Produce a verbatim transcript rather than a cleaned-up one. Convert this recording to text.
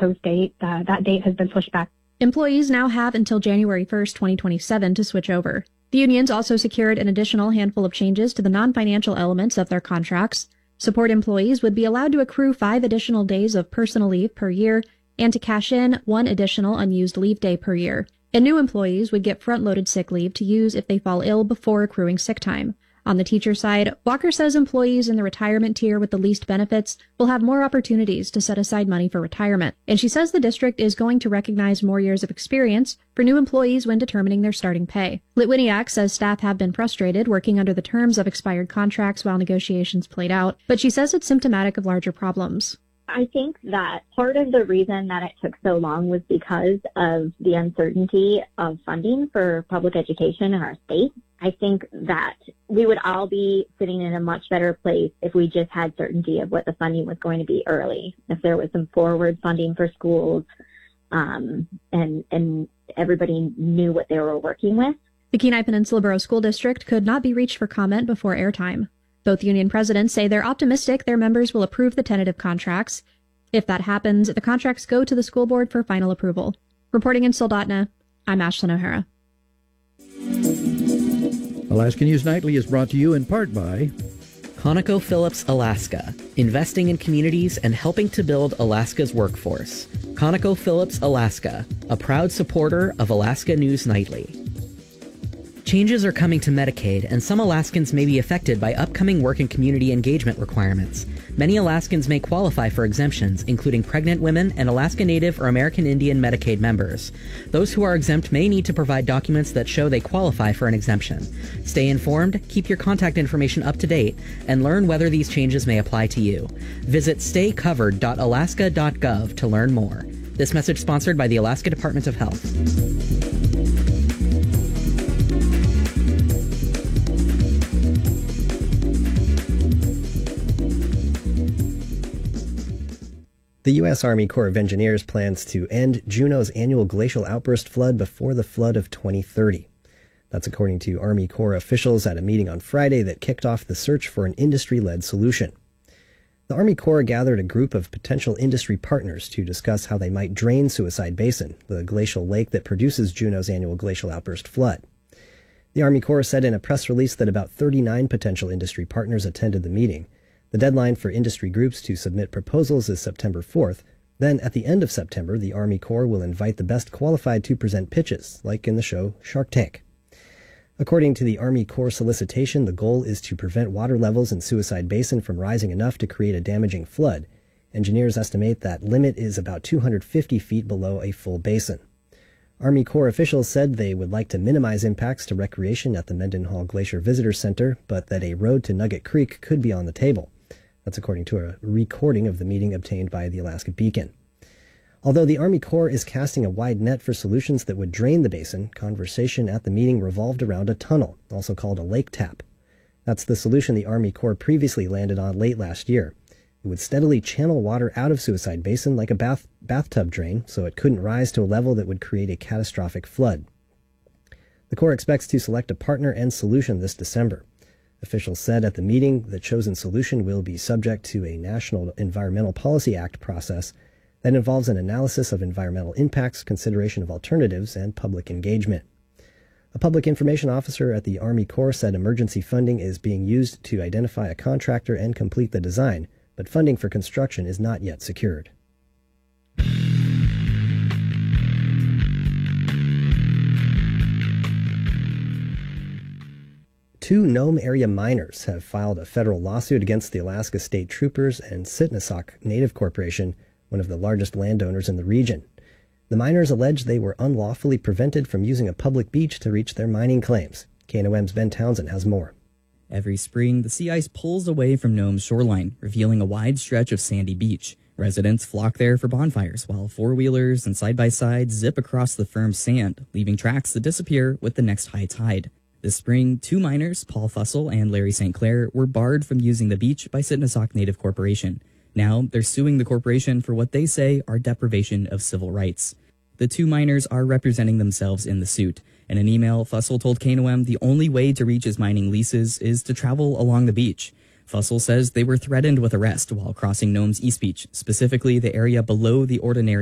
proposed date. Uh, that date has been pushed back. Employees now have until January first, twenty twenty-seven to switch over. The unions also secured an additional handful of changes to the non-financial elements of their contracts. Support employees would be allowed to accrue five additional days of personal leave per year and to cash in one additional unused leave day per year. And new employees would get front-loaded sick leave to use if they fall ill before accruing sick time. On the teacher side, Walker says employees in the retirement tier with the least benefits will have more opportunities to set aside money for retirement. And she says the district is going to recognize more years of experience for new employees when determining their starting pay. Litwiniak says staff have been frustrated working under the terms of expired contracts while negotiations played out, but she says it's symptomatic of larger problems. I think that part of the reason that it took so long was because of the uncertainty of funding for public education in our state. I think that we would all be sitting in a much better place if we just had certainty of what the funding was going to be early, if there was some forward funding for schools, um, and, and everybody knew what they were working with. The Kenai Peninsula Borough School District could not be reached for comment before airtime. Both union presidents say they're optimistic their members will approve the tentative contracts. If that happens, the contracts go to the school board for final approval. Reporting in Soldotna, I'm Ashlyn O'Hara. Alaska News Nightly is brought to you in part by ConocoPhillips Alaska, investing in communities and helping to build Alaska's workforce. ConocoPhillips Alaska, a proud supporter of Alaska News Nightly. Changes are coming to Medicaid, and some Alaskans may be affected by upcoming work and community engagement requirements. Many Alaskans may qualify for exemptions, including pregnant women and Alaska Native or American Indian Medicaid members. Those who are exempt may need to provide documents that show they qualify for an exemption. Stay informed, keep your contact information up to date, and learn whether these changes may apply to you. Visit stay covered dot alaska dot gov to learn more. This message sponsored by the Alaska Department of Health. The U S Army Corps of Engineers plans to end Juneau's annual glacial outburst flood before the flood of twenty thirty. That's according to Army Corps officials at a meeting on Friday that kicked off the search for an industry-led solution. The Army Corps gathered a group of potential industry partners to discuss how they might drain Suicide Basin, the glacial lake that produces Juneau's annual glacial outburst flood. The Army Corps said in a press release that about thirty-nine potential industry partners attended the meeting. The deadline for industry groups to submit proposals is September fourth. Then, at the end of September, the Army Corps will invite the best qualified to present pitches, like in the show Shark Tank. According to the Army Corps solicitation, the goal is to prevent water levels in Suicide Basin from rising enough to create a damaging flood. Engineers estimate that limit is about two hundred fifty feet below a full basin. Army Corps officials said they would like to minimize impacts to recreation at the Mendenhall Glacier Visitor Center, but that a road to Nugget Creek could be on the table. That's according to a recording of the meeting obtained by the Alaska Beacon. Although the Army Corps is casting a wide net for solutions that would drain the basin, conversation at the meeting revolved around a tunnel, also called a lake tap. That's the solution the Army Corps previously landed on late last year. It would steadily channel water out of Suicide Basin like a bath, bathtub drain, so it couldn't rise to a level that would create a catastrophic flood. The Corps expects to select a partner and solution this December. Officials said at the meeting the chosen solution will be subject to a National Environmental Policy Act process that involves an analysis of environmental impacts, consideration of alternatives, and public engagement. A public information officer at the Army Corps said emergency funding is being used to identify a contractor and complete the design, but funding for construction is not yet secured. Two Nome area miners have filed a federal lawsuit against the Alaska State Troopers and Sitnasak Native Corporation, one of the largest landowners in the region. The miners allege they were unlawfully prevented from using a public beach to reach their mining claims. K N O M's Ben Townsend has more. Every spring, the sea ice pulls away from Nome's shoreline, revealing a wide stretch of sandy beach. Residents flock there for bonfires, while four-wheelers and side-by-sides zip across the firm sand, leaving tracks that disappear with the next high tide. This spring, two miners, Paul Fussell and Larry Saint Clair, were barred from using the beach by Sitnasak Native Corporation. Now, they're suing the corporation for what they say are deprivation of civil rights. The two miners are representing themselves in the suit. In an email, Fussell told K N O M the only way to reach his mining leases is to travel along the beach. Fussell says they were threatened with arrest while crossing Nome's East Beach, specifically the area below the ordinary